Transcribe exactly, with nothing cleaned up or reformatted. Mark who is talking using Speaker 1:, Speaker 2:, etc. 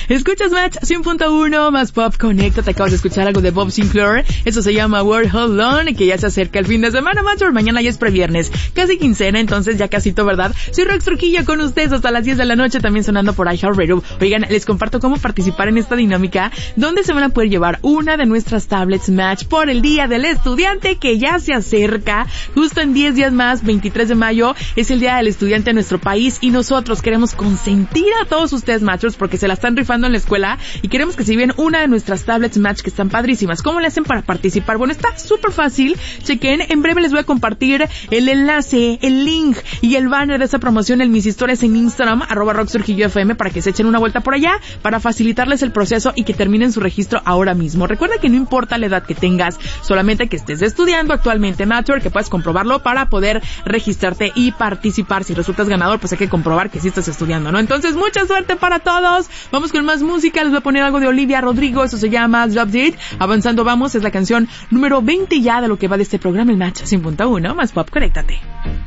Speaker 1: Escuchas Match cien punto uno más Pop Conecta. Te acabas de escuchar algo de Bob Sinclair. Eso se llama World Hold On, que ya se acerca el fin de semana, Match. Mañana ya es previernes, casi quincena, entonces ya casito, ¿verdad? Soy Rox Trujillo con ustedes hasta las diez de la noche, también sonando por iHeartRadio. Oigan, les comparto cómo participar en esta dinámica, donde se van a poder llevar una de nuestras tablets Match por el Día del Estudiante, que ya se acerca. Justo en diez días más, veintitrés de mayo, es el Día del Estudiante en nuestro país, y nosotros queremos consentir a todos ustedes, Matchers, porque se la están rifando en la escuela, y queremos que se lleven una de nuestras tablets Match, que están padrísimas. ¿Cómo le hacen para participar? Bueno, está súper fácil. Chequen, en breve les voy a compartir el enlace, el link y el banner de esa promoción en mis historias en Instagram, arroba Rox Trujillo F M, para que se echen una vuelta por allá, para facilitarles el proceso y que terminen su registro ahora mismo. Recuerda que no importa la edad que tengas, solamente que estés estudiando actualmente, Matcher, que puedes comprobarlo para poder registrarte y participar. Si resultas ganador, pues hay que comprobar que sí estás estudiando, ¿no? Entonces, mucha suerte para todos. Vamos con más música. Les voy a poner algo de Olivia Rodrigo. Eso se llama Drop It. Avanzando vamos, es la canción número veinte ya de lo que va de este programa, el Match cien punto uno más Pop. Conéctate.